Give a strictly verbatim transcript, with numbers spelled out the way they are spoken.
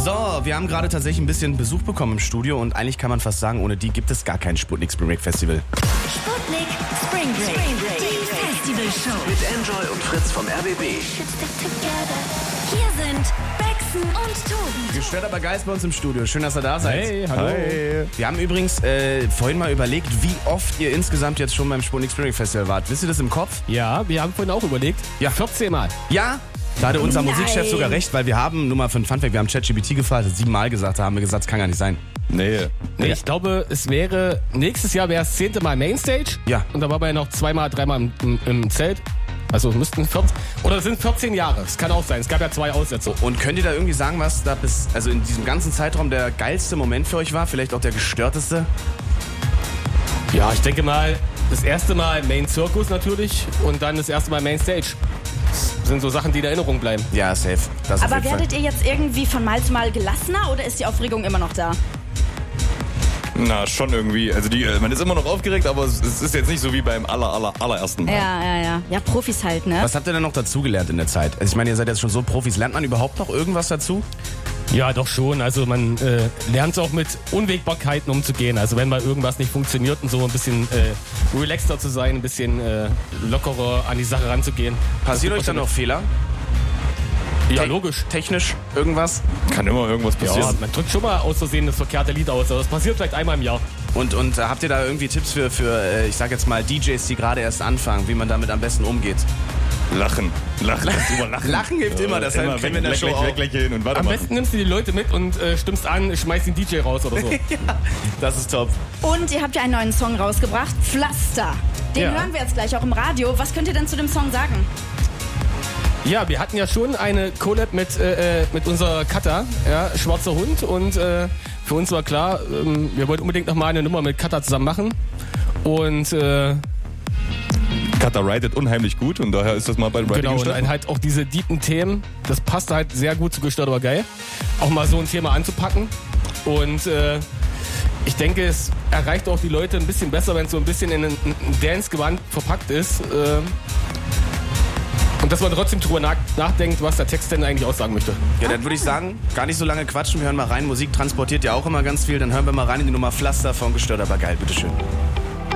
So, wir haben gerade tatsächlich ein bisschen Besuch bekommen im Studio und eigentlich kann man fast sagen, ohne die gibt es gar kein Sputnik Spring Break Festival. Sputnik Spring Break, Spring Break. Die Festivalshow. Mit Enjoy und Fritz vom R B B. Hier sind Braxton und Tobi. Gestört aber Geist bei uns im Studio. Schön, dass ihr da seid. Hey, hallo. Hi. Wir haben übrigens äh, vorhin mal überlegt, wie oft ihr insgesamt jetzt schon beim Sputnik Spring Break Festival wart. Wisst ihr das im Kopf? Ja, wir haben vorhin auch überlegt. Ja. vierzehn Mal. Ja? Da hatte unser Nein. Musikchef sogar recht, weil wir haben, nur mal für ein Funfact, wir haben ChatGPT gefragt, hat siebenmal gesagt, da haben wir gesagt, das kann gar nicht sein. Nee. Nee, ich glaube, es wäre, nächstes Jahr wäre es zehnte Mal Mainstage. Ja. Und da war man ja noch zweimal, dreimal im, im, im Zelt. Also es müssten vierzehn, oder es sind vierzehn Jahre. Es kann auch sein. Es gab ja zwei Aussätze. Und könnt ihr da irgendwie sagen, was da bis, also in diesem ganzen Zeitraum der geilste Moment für euch war? Vielleicht auch der gestörteste? Ja, ich denke mal, das erste Mal Main Circus natürlich und dann das erste Mal Mainstage. Das sind so Sachen, die in Erinnerung bleiben. Ja, safe. Das auf Aber jeden werdet Fall. ihr jetzt irgendwie von Mal zu Mal gelassener oder ist die Aufregung immer noch da? Na, schon irgendwie. Also die, man ist immer noch aufgeregt, aber es, es ist jetzt nicht so wie beim aller, aller, allerersten Mal. Ja, ja, ja. Ja, Profis halt, ne? Was habt ihr denn noch dazugelernt in der Zeit? Also ich meine, ihr seid jetzt schon so Profis. Lernt man überhaupt noch irgendwas dazu? Ja, doch schon. Also man äh, lernt auch mit Unwägbarkeiten umzugehen. Also wenn mal irgendwas nicht funktioniert und so ein bisschen äh, relaxter zu sein, ein bisschen äh, lockerer an die Sache ranzugehen. Passiert Das euch dann tut noch Fehler? Ja, Te- logisch. Technisch? Irgendwas? Kann immer irgendwas Ja, passieren. man drückt schon mal aus Versehen das verkehrte Lied aus. Aber das passiert vielleicht einmal im Jahr. Und, und äh, habt ihr da irgendwie Tipps für, für äh, ich sag jetzt mal, D Js, die gerade erst anfangen, wie man damit am besten umgeht? Lachen. Lachen. Drüber lachen. Lachen hilft immer, das immer kennen wir in der weg, Show weg, auch. weg, weg, hin und Am weitermachen. besten nimmst du die Leute mit und äh, stimmst an, schmeißt den D J raus oder so. Das ist top. Und ihr habt ja einen neuen Song rausgebracht, Pflaster. Den Ja. hören wir jetzt gleich auch im Radio. Was könnt ihr denn zu dem Song sagen? Ja, wir hatten ja schon eine Collab mit, äh, mit unserer Kata, ja, Schwarzer Hund. Und äh, für uns war klar, ähm, wir wollten unbedingt nochmal eine Nummer mit Kata zusammen machen. Und äh, Kata ridet unheimlich gut und daher ist das mal bei den genau, und Riding dann halt auch diese deepen Themen, das passte halt sehr gut zu Gestört aber geil. Auch mal so ein Thema anzupacken. Und äh, ich denke, es erreicht auch die Leute ein bisschen besser, wenn es so ein bisschen in ein, ein Dance-Gewand verpackt ist. Äh, und dass man trotzdem drüber nach, nachdenkt, was der Text denn eigentlich aussagen möchte. Ja, dann würde ich sagen, gar nicht so lange quatschen, wir hören mal rein. Musik transportiert ja auch immer ganz viel. Dann hören wir mal rein in die Nummer Pflaster von Gestört aber geil. Bitteschön.